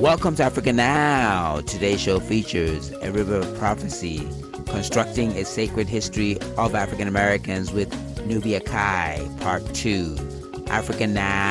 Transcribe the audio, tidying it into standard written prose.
Welcome to Africa Now. Today's show features A River of Prophecy, Constructing a Sacred History of African Americans with Nubia Kai, Part 2. Africa Now.